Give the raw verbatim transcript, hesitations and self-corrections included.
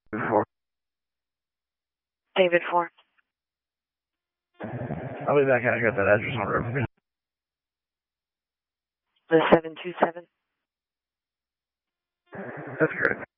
Four. David four. I'll be back. I got that address on River. The seven two seven. That's correct.